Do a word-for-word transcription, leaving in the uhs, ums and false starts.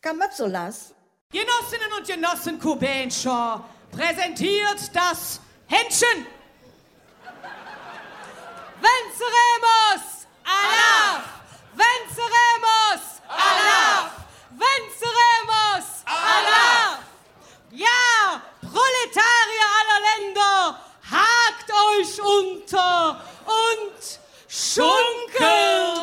Kamazzolas. Genossinnen und Genossen Kubenscher, präsentiert das Händchen. Venceremos! Allah! Venceremos! Allah! Venceremos! Allah! Ja, Proletarier aller Länder, hakt euch unter und schunkelt!